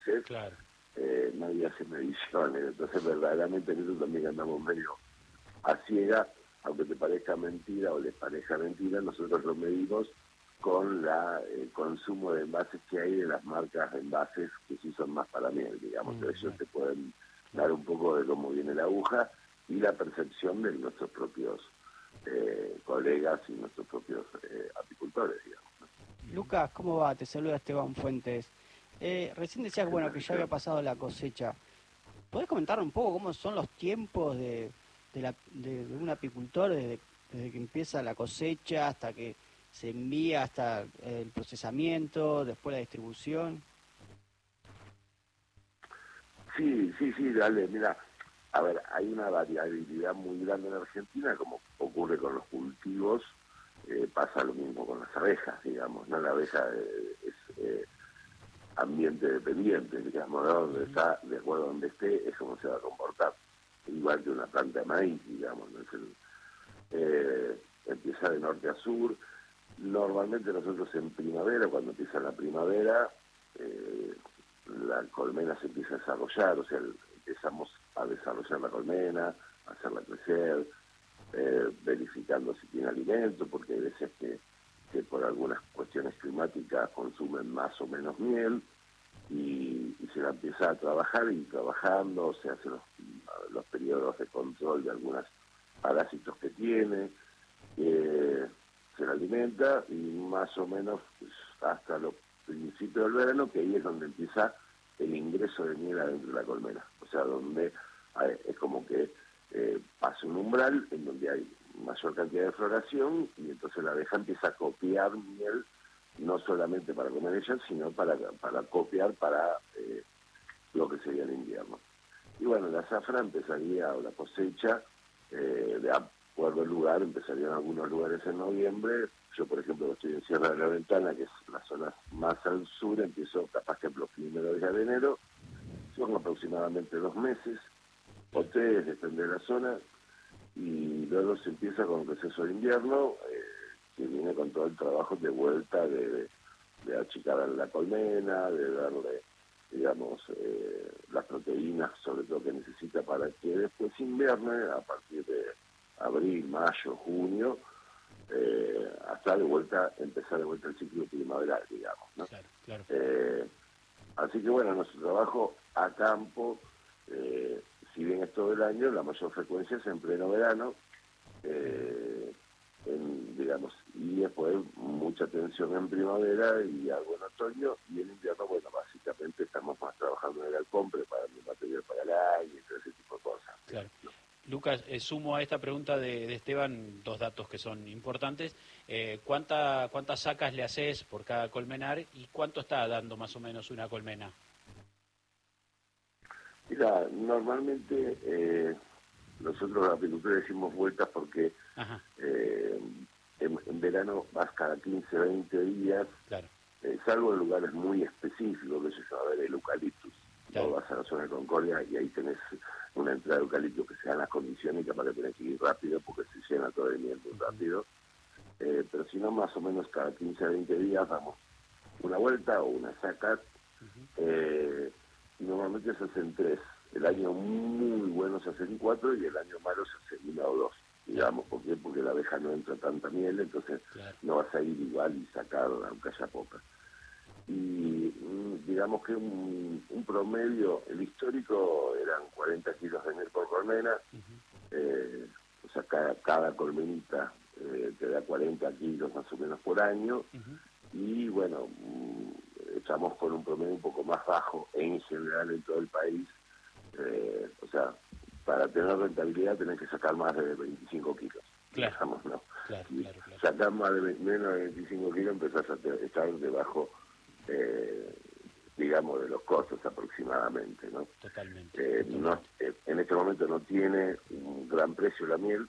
claro. nadie hace mediciones, entonces verdaderamente en eso también andamos medio a ciega, aunque te parezca mentira o les parezca mentira, nosotros lo medimos con el consumo de envases que hay de las marcas de envases que sí son más para miel, digamos, que ellos te pueden dar un poco de cómo viene la aguja y la percepción de nuestros propios colegas y nuestros propios apicultores, digamos. Lucas, ¿cómo va? Te saluda Esteban Fuentes. Recién decías, bueno, que ya había pasado la cosecha. ¿Podés comentar un poco cómo son los tiempos de un apicultor desde que empieza la cosecha hasta que se envía, hasta el procesamiento, después la distribución? Sí, dale, mira, a ver, hay una variabilidad muy grande en Argentina, como ocurre con los cultivos, pasa lo mismo con las abejas, digamos, ¿no? La abeja es ambiente dependiente, digamos, ¿no? Donde está, de acuerdo a donde esté, es como se va a comportar, igual que una planta de maíz, digamos, ¿no? Empieza de norte a sur. Normalmente nosotros en primavera, cuando empieza la primavera, la colmena se empieza a desarrollar, o sea, empezamos a desarrollar la colmena, a hacerla crecer, verificando si tiene alimento, porque hay veces que por algunas cuestiones climáticas consumen más o menos miel, y se la empieza a trabajar y trabajando, se hacen los periodos de control de algunos parásitos que tiene, se la alimenta y más o menos pues, hasta los principios del verano, que ahí es donde empieza el ingreso de miel adentro de la colmena, o sea, donde es como que pasa un umbral en donde hay mayor cantidad de floración y entonces la abeja empieza a copiar miel, no solamente para comer ella, sino para copiar para lo que sería el invierno. Y bueno, la zafra empezaría, o la cosecha, de acuerdo al lugar, empezaría en algunos lugares en noviembre. Yo, por ejemplo, estoy en Sierra de la Ventana, que es la zona más al sur, empiezo capaz que los primeros días de enero, son aproximadamente 2 meses, o 3, depende de la zona, y luego se empieza con el receso de invierno, que viene con todo el trabajo de vuelta de achicar la colmena, de darle, digamos, las proteínas, sobre todo que necesita para que después invierne, a partir de abril, mayo, junio, hasta empezar de vuelta el ciclo primaveral, digamos, ¿no? Claro, claro. Así que bueno, nuestro trabajo a campo, si bien es todo el año, la mayor frecuencia es en pleno verano, digamos, y después mucha atención en primavera y algo en otoño, y en invierno, bueno, básicamente estamos más trabajando en el galpón, preparando material para el año y todo ese tipo de cosas. Claro. Lucas, sumo a esta pregunta de Esteban 2 datos que son importantes. ¿Cuántas sacas le haces por cada colmenar y cuánto está dando más o menos una colmena? Mira, normalmente nosotros los apicultores decimos vueltas porque en verano vas cada 15, 20 días, claro. Salvo en lugares muy específicos, que se va a ver el eucaliptus. Claro. No vas a la zona de Concordia y ahí tenés una entrada de eucaliptus que se dan las condiciones y capaz que tenés que ir rápido porque se llena todo el miel muy rápido. Pero si no, más o menos cada 15 a 20 días damos una vuelta o una saca. Y normalmente se hacen 3. El año muy bueno se hacen 4 y el año malo se hacen 1 o 2. Digamos, ¿por qué? Porque la abeja no entra tanta miel, entonces no vas a ir igual y sacar aunque haya poca. Y digamos que un promedio, el histórico eran 40 kilos de miel por colmena, o sea, cada colmenita te da 40 kilos más o menos por año, y bueno, estamos con un promedio un poco más bajo en general en todo el país, o sea, para tener rentabilidad tenés que sacar más de 25 kilos. Claro. Digamos, ¿no? Claro. Sacar más de menos de 25 kilos empezás a estar debajo, digamos, de los costos aproximadamente, ¿no? Totalmente. En este momento no tiene un gran precio la miel,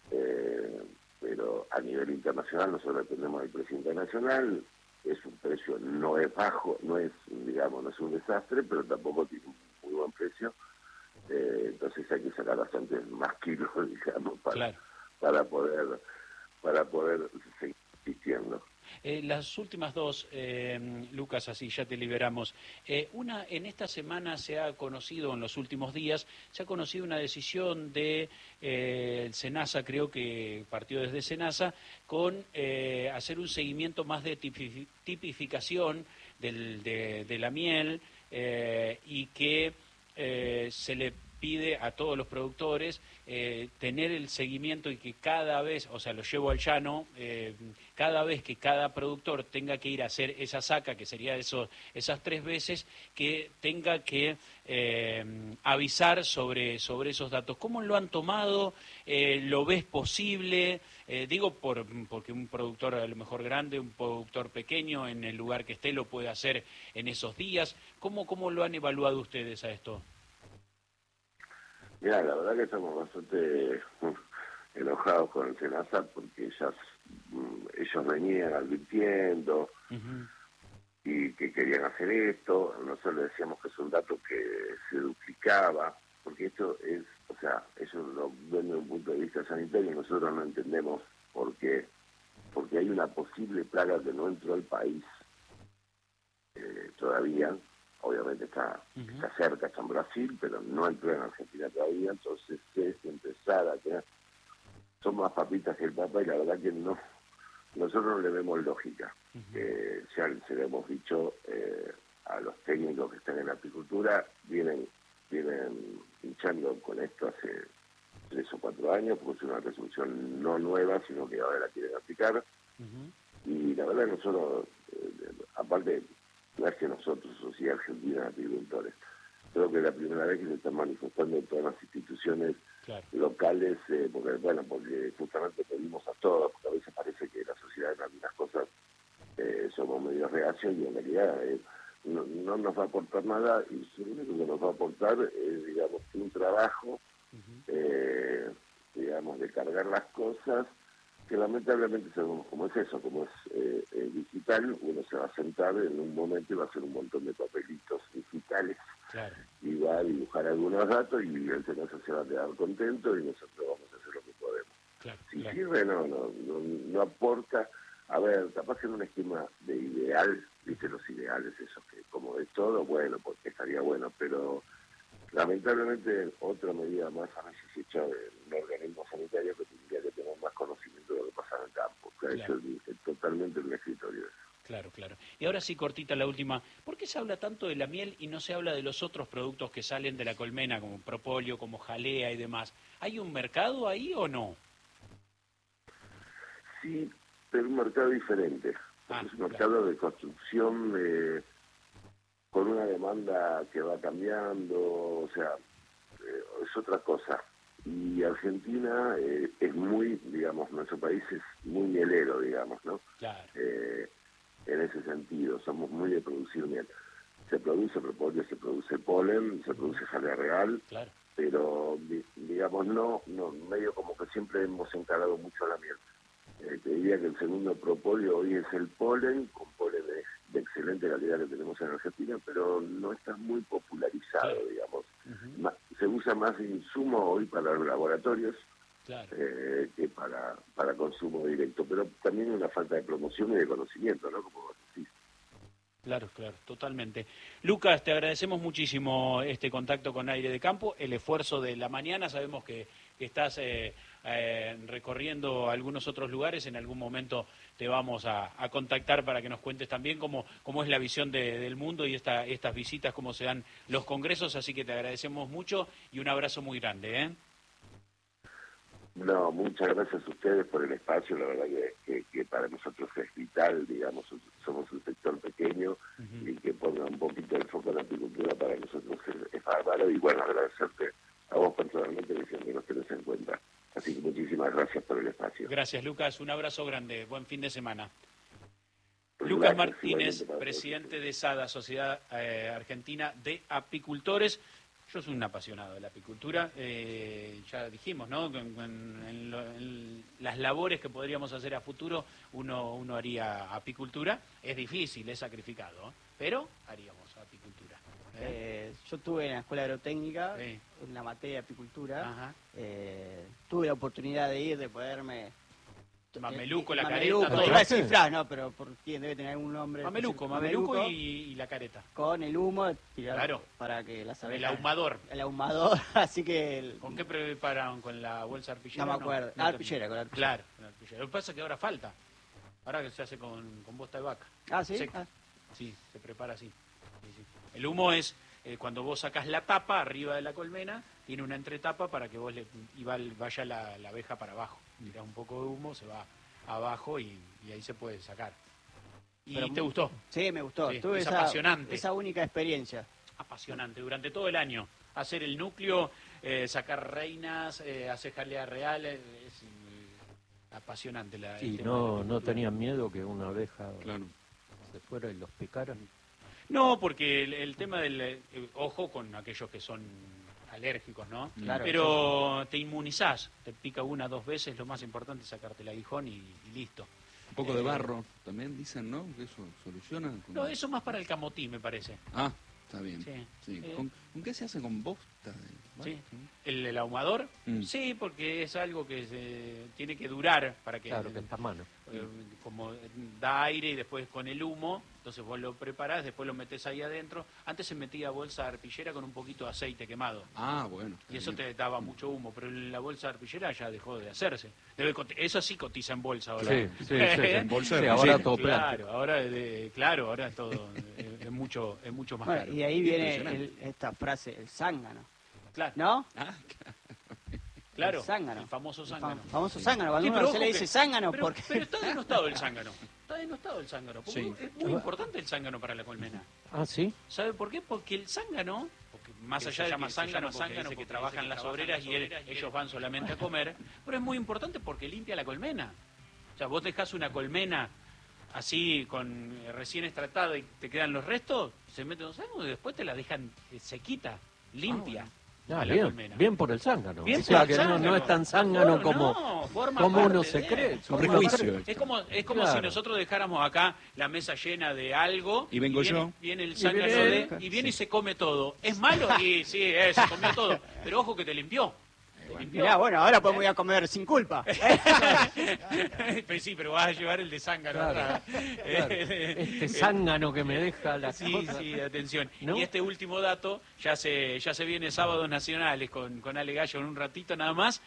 pero a nivel internacional nosotros tenemos el precio internacional, es un precio, no es bajo, no es, digamos, no es un desastre, pero tampoco tiene un muy buen precio. Entonces hay que sacar bastante más kilos, digamos, para poder seguir existiendo. Las últimas dos, Lucas, así ya te liberamos. Una, en esta semana se ha conocido, en los últimos días, se ha conocido una decisión de el SENASA, creo que partió desde SENASA, con hacer un seguimiento más de tipificación de la miel y que se le pide a todos los productores tener el seguimiento y que cada vez, o sea, lo llevo al llano, cada vez que cada productor tenga que ir a hacer esa saca, que sería esas 3 veces, que tenga que avisar sobre esos datos. ¿Cómo lo han tomado? ¿Lo ves posible? Digo porque un productor a lo mejor grande, un productor pequeño, en el lugar que esté, lo puede hacer en esos días. ¿Cómo lo han evaluado ustedes a esto? Mira, la verdad que estamos bastante enojados con el SENASA porque ellos venían advirtiendo y que querían hacer esto. Nosotros le decíamos que es un dato que se duplicaba, porque esto es, o sea, ellos lo ven desde un punto de vista sanitario y nosotros no entendemos por qué. Porque hay una posible plaga que no entró al país todavía. Obviamente está cerca, está en Brasil, pero no entró en Argentina todavía, entonces es empezar a tener... Son más papitas que el papa y la verdad que no, nosotros no le vemos lógica. Ya se lo hemos dicho a los técnicos que están en la apicultura, vienen hinchando con esto hace 3 o 4 años, porque es una resolución no nueva, sino que ahora la quieren aplicar. Y la verdad que nosotros, aparte... No es que nosotros, Sociedad Argentina de Apicultores, creo que es la primera vez que se están manifestando en todas las instituciones locales, porque justamente pedimos a todos, porque a veces parece que la sociedad en algunas cosas somos medio reacios y en realidad no nos va a aportar nada, y lo único que nos va a aportar es, digamos, un trabajo, digamos, de cargar las cosas, que lamentablemente sabemos cómo es eso, como es digital, uno se va a sentar en un momento y va a hacer un montón de papelitos digitales y va a dibujar algunos datos y el SENASA se va a quedar contento y nosotros vamos a hacer lo que podemos. Si sirve, no aporta. A ver, capaz que en un esquema de ideal, viste los ideales, esos que como de todo, bueno, porque estaría bueno, pero lamentablemente otra medida más a veces hecha de un organismo sanitario que tendría que tener más conocimiento de lo que pasa en el campo. O sea, eso es totalmente un escritorio. Claro. Y ahora sí, cortita la última. ¿Por qué se habla tanto de la miel y no se habla de los otros productos que salen de la colmena, como propóleo, como jalea y demás? ¿Hay un mercado ahí o no? Sí, pero un mercado diferente. Es un mercado de construcción con una demanda que va cambiando, o sea, es otra cosa. Y Argentina es muy, digamos, nuestro país es muy mielero, digamos, ¿no? En ese sentido, somos muy de producir miel. Se produce propóleo, se produce polen, se produce jalea real, pero, digamos, no, medio como que siempre hemos encarado mucho la miel. Te diría que el segundo propóleo hoy es el polen, con polen de excelente calidad que tenemos en Argentina, pero no está muy popularizado, digamos. Se usa más insumo hoy para los laboratorios que para consumo directo, pero también una falta de promoción y de conocimiento, ¿no? Como vos decís. Claro, totalmente. Lucas, te agradecemos muchísimo este contacto con Aire de Campo, el esfuerzo de la mañana. Sabemos que estás recorriendo algunos otros lugares. En algún momento te vamos a contactar para que nos cuentes también cómo es la visión del mundo y estas visitas, cómo se dan los congresos. Así que te agradecemos mucho y un abrazo muy grande. No, muchas gracias a ustedes por el espacio, la verdad que para nosotros es vital, digamos, somos un sector pequeño y que ponga un poquito el foco en la apicultura para nosotros es bárbaro, y bueno, agradecerte a vos personalmente que siempre nos tenés en cuenta. Así que muchísimas gracias por el espacio. Gracias, Lucas, un abrazo grande, buen fin de semana. Pues Lucas gracias, Martínez, presidente de SADA, Sociedad Argentina de Apicultores. Yo soy un apasionado de la apicultura, ya dijimos, ¿no? En las labores que podríamos hacer a futuro, uno haría apicultura. Es difícil, es sacrificado, pero haríamos apicultura. Yo estuve en la escuela agrotécnica, en la materia de apicultura. Tuve la oportunidad de ir, de poderme Mameluco, la Mameluco, careta, todo. iba a decir Fras, no, pero debe tener algún nombre. Mameluco y la careta. Con el humo tirado Claro. para que las abejas... El ahumador. El ahumador, así que... ¿Con qué preparan? ¿Con la bolsa arpillera? No me acuerdo. No, Arpillera, con la arpillera. Claro, con la arpillera. Lo que pasa es que ahora falta. Ahora que se hace con bosta de vaca. Ah, ¿sí? Seca. Sí, se prepara así. Sí, sí. El humo es cuando vos sacás la tapa arriba de la colmena, tiene una entretapa para que vos vaya la abeja para abajo. Tirás un poco de humo, se va abajo y ahí se puede sacar. ¿Y Pero te gustó? Sí, me gustó. Sí, Tuve es apasionante. esa única experiencia. Apasionante, durante todo el año. Hacer el núcleo, sacar reinas, hacer jalea real, es apasionante. Sí, no tenían miedo que una abeja se fuera y los picaran. No, porque el tema del... ojo con aquellos que son alérgicos, ¿no? Claro, pero te inmunizás, te pica 1 o 2 veces, lo más importante es sacarte el aguijón y listo. Un poco de barro también dicen, ¿no? Que eso soluciona. No, eso más para el camotí, me parece. Ah, está bien. Sí. Sí. ¿Con qué se hace? ¿Con bosta? Sí. ¿El ahumador? Sí, porque es algo que tiene que durar para que... Claro, que está a mano. Como da aire y después con el humo, entonces vos lo preparás, después lo metés ahí adentro. Antes se metía bolsa arpillera con un poquito de aceite quemado. Ah, bueno. Y eso te daba mucho humo, pero la bolsa arpillera ya dejó de hacerse. Eso sí cotiza en bolsa ahora. Sí. En bolsa Sí, de ahora arpillera. todo plástico. Ahora es todo es mucho más Bueno, caro. y ahí viene esta frase, el zángano. Claro. ¿No? Ah, Claro, El zángano. el famoso zángano. Famoso zángano. Cuando Sí, uno pero se ojo le dice que- zángano, pero, porque... pero está denostado el zángano. Está denostado el zángano. Porque Sí. es muy importante el zángano para la colmena. Ah, ¿sí? ¿Sabe por qué? Porque el zángano, porque más Que allá se de llama que se llama zángano zángano, porque que dice trabajan las obreras y ellos van solamente a comer, pero es muy importante porque limpia la colmena. O sea, vos dejás una colmena así con recién extractada y te quedan los restos, se meten los zángano y después te la dejan sequita, limpia. Ah, a la bien, colmena. bien por el zángano. Bien O sea, por el que no zángano. es tan zángano No, como, no, forma como uno parte se de- cree. Un Forma prejuicio. parte- Es como Claro. si nosotros dejáramos acá la mesa llena de algo Y vengo viene, yo. viene el Y zángano viene él. y viene y se come todo. ¿Es malo? Sí, se comió todo. Pero ojo que te limpió. Te limpió. Mirá, bueno, ahora podemos ir a comer sin culpa. Pues sí, pero vas a llevar el de zángano. Claro, atrás. claro. Este zángano que me deja la Sí, cosa. sí, atención. ¿No? Y este último dato, ya se viene Sábados Nacionales con Ale Gallo en un ratito nada más.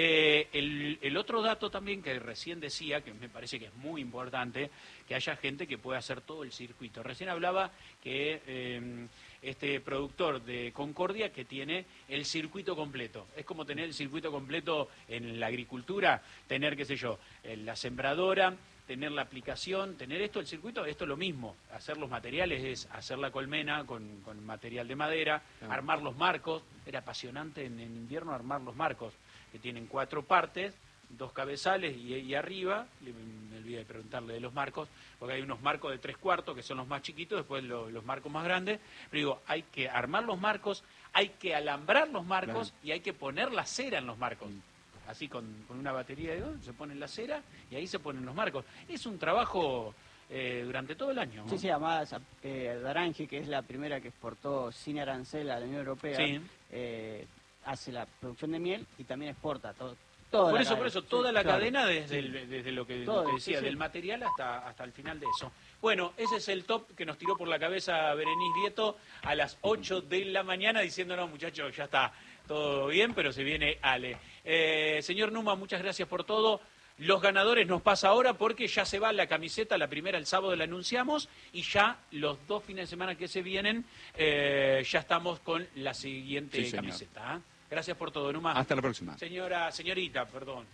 El otro dato también que recién decía, que me parece que es muy importante, que haya gente que pueda hacer todo el circuito. Recién hablaba que este productor de Concordia que tiene el circuito completo. Es como tener el circuito completo en la agricultura, tener, qué sé yo, la sembradora, tener la aplicación, tener esto, el circuito, esto es lo mismo. Hacer los materiales es hacer la colmena con material de madera, armar los marcos. Era apasionante en invierno armar los marcos, que tienen 4 partes, 2 cabezales y arriba, me olvidé de preguntarle de los marcos, porque hay unos marcos de 3/4 que son los más chiquitos, después los marcos más grandes. Pero digo, hay que armar los marcos, hay que alambrar los marcos y hay que poner la cera en los marcos. Así con una batería de se pone la cera y ahí se ponen los marcos. Es un trabajo durante todo el año, ¿no? Sí, además Darange, que es la primera que exportó sin arancel a la Unión Europea, Sí. hace la producción de miel y también exporta toda Por la eso, cadena. toda la claro. cadena desde lo que Todo, decía, sí, sí. del material hasta el final de eso. Bueno, ese es el top que nos tiró por la cabeza Berenice Vieto a las 8 de la mañana diciendo, no muchachos, ya está todo bien, pero se viene Ale. Señor Numa, muchas gracias por todo. Los ganadores nos pasa ahora porque ya se va la camiseta, la primera el sábado la anunciamos y ya los 2 fines de semana que se vienen ya estamos con la siguiente Sí, señor. camiseta. ¿Eh? Gracias por todo, Numa. Hasta la próxima. Señorita, perdón.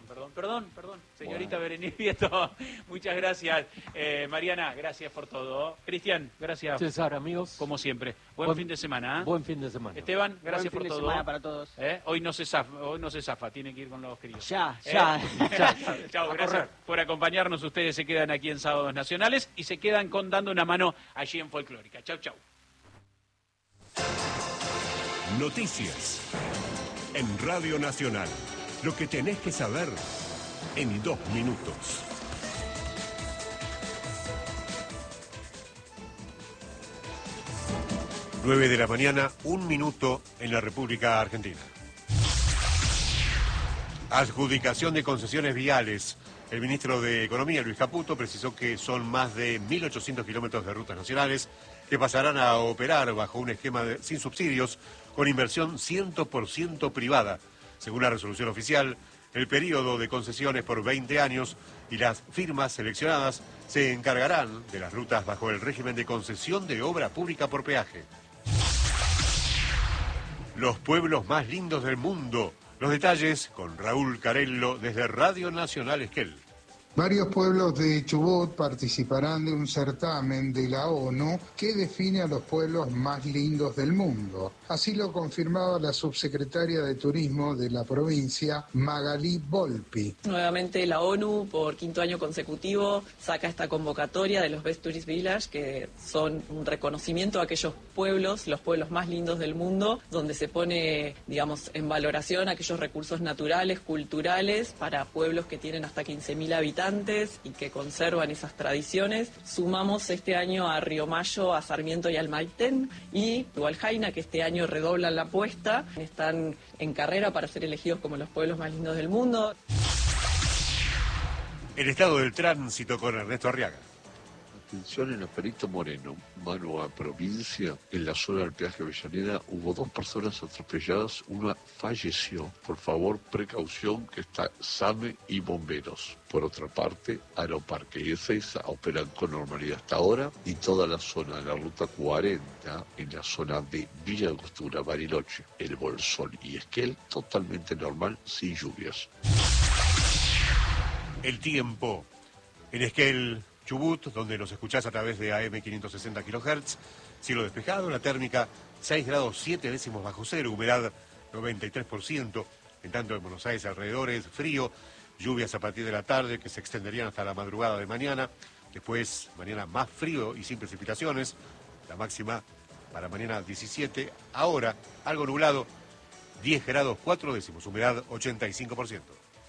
Señorita Berenice Vieto, muchas gracias. Mariana, gracias por todo. Cristian, gracias. César, amigos. Como siempre. Buen fin de semana. Buen fin de semana. Esteban, gracias Buen fin por de todo. semana para todos. Hoy no se zafa, tiene que ir con los críos. Ya. Chao, gracias por acompañarnos. Ustedes se quedan aquí en Sábados Nacionales y se quedan dando una mano allí en Folclórica. Chau. Noticias en Radio Nacional. Lo que tenés que saber en 2 minutos. Nueve de la mañana, 1 minuto en la República Argentina. Adjudicación de concesiones viales. El ministro de Economía, Luis Caputo, precisó que son más de 1.800 kilómetros de rutas nacionales que pasarán a operar bajo un esquema sin subsidios, con inversión 100% privada. Según la resolución oficial, el periodo de concesiones por 20 años y las firmas seleccionadas se encargarán de las rutas bajo el régimen de concesión de obra pública por peaje. Los pueblos más lindos del mundo. Los detalles con Raúl Carello desde Radio Nacional Esquel. Varios pueblos de Chubut participarán de un certamen de la ONU que define a los pueblos más lindos del mundo. Así lo confirmaba la subsecretaria de Turismo de la provincia, Magalí Volpi. Nuevamente la ONU, por quinto año consecutivo, saca esta convocatoria de los Best Tourist Village, que son un reconocimiento a aquellos pueblos, los pueblos más lindos del mundo, donde se pone, digamos, en valoración aquellos recursos naturales, culturales, para pueblos que tienen hasta 15.000 habitantes y que conservan esas tradiciones. Sumamos este año a Río Mayo, a Sarmiento y al Maitén, y Hualjaina, que este año redoblan la apuesta. Están en carrera para ser elegidos como los pueblos más lindos del mundo. El estado del tránsito con Ernesto Arriaga. Atención en la Perito Moreno, mano a provincia, en la zona del peaje Avellaneda hubo 2 personas atropelladas, una falleció. Por favor, precaución, que está SAME y bomberos. Por otra parte, Aeroparque y Ezeiza operan con normalidad hasta ahora, y toda la zona de la ruta 40, en la zona de Villa Angostura, Bariloche, El Bolsón y Esquel, totalmente normal, sin lluvias. El tiempo. En Esquel, Chubut, donde nos escuchás a través de AM 560 kHz, cielo despejado, la térmica 6 grados 7 décimos bajo cero, humedad 93%, en tanto en Buenos Aires alrededores, frío, lluvias a partir de la tarde que se extenderían hasta la madrugada de mañana, después mañana más frío y sin precipitaciones, la máxima para mañana 17, ahora algo nublado, 10 grados 4 décimos, humedad 85%.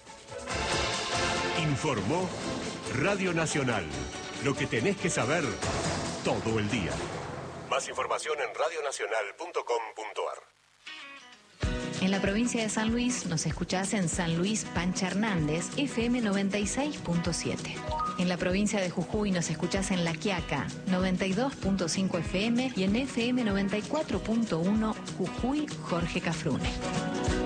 Informó Radio Nacional. Lo que tenés que saber todo el día. Más información en radionacional.com.ar. En la provincia de San Luis nos escuchás en San Luis Pancha Hernández, FM 96.7. En la provincia de Jujuy nos escuchás en La Quiaca, 92.5 FM y en FM 94.1 Jujuy Jorge Cafrune.